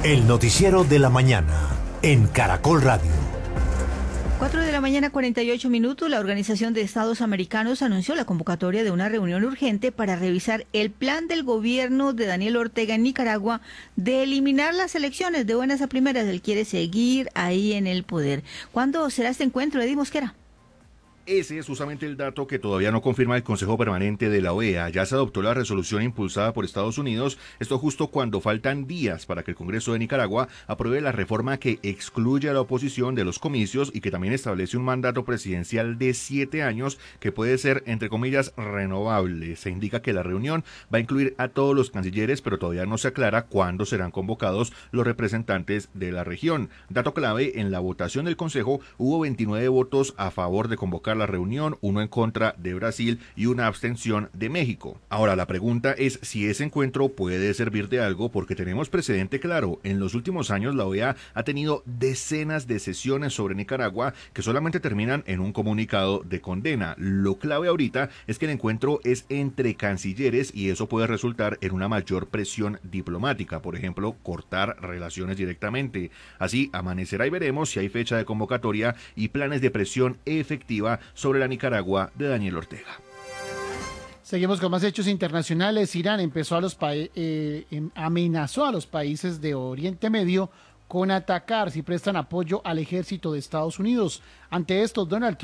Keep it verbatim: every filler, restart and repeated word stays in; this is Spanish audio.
El noticiero de la mañana en Caracol Radio. Cuatro de la mañana, cuarenta y ocho minutos, la Organización de Estados Americanos anunció la convocatoria de una reunión urgente para revisar el plan del gobierno de Daniel Ortega en Nicaragua de eliminar las elecciones de buenas a primeras. Él quiere seguir ahí en el poder. ¿Cuándo será este encuentro, Eddie Mosquera? Ese es justamente el dato que todavía no confirma el Consejo Permanente de la O E A. Ya se adoptó la resolución impulsada por Estados Unidos, esto justo cuando faltan días para que el Congreso de Nicaragua apruebe la reforma que excluye a la oposición de los comicios y que también establece un mandato presidencial de siete años que puede ser, entre comillas, renovable. Se indica que la reunión va a incluir a todos los cancilleres, pero todavía no se aclara cuándo serán convocados los representantes de la región. Dato clave, en la votación del Consejo hubo veintinueve votos a favor de convocar la reunión, uno en contra de Brasil y una abstención de México. Ahora, la pregunta es si ese encuentro puede servir de algo, porque tenemos precedente claro. En los últimos años la O E A ha tenido decenas de sesiones sobre Nicaragua que solamente terminan en un comunicado de condena. Lo clave ahorita es que el encuentro es entre cancilleres y eso puede resultar en una mayor presión diplomática, por ejemplo, cortar relaciones directamente. Así amanecerá y veremos si hay fecha de convocatoria y planes de presión efectiva sobre la Nicaragua de Daniel Ortega. Seguimos con más hechos internacionales. Irán empezó a los pa- eh, amenazó a los países de Oriente Medio con atacar si prestan apoyo al ejército de Estados Unidos. Ante esto, Donald